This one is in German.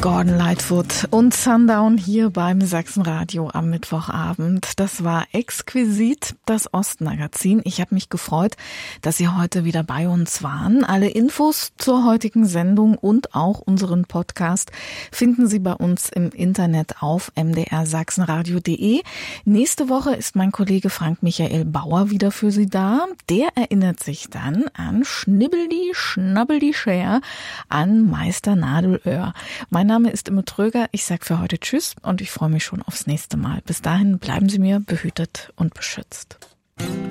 Gordon Lightfoot und Sundown hier beim Sachsenradio am Mittwochabend. Das war exquisit, das Ostmagazin. Ich habe mich gefreut, dass Sie heute wieder bei uns waren. Alle Infos zur heutigen Sendung und auch unseren Podcast finden Sie bei uns im Internet auf mdrsachsenradio.de. Nächste Woche ist mein Kollege Frank Michael Bauer wieder für Sie da. Der erinnert sich dann an Schnibbeldi, Schnabbeldi Scher, an Meister Nadelöhr. Mein Name ist Imme Tröger. Ich sage für heute Tschüss und ich freue mich schon aufs nächste Mal. Bis dahin bleiben Sie mir behütet und beschützt.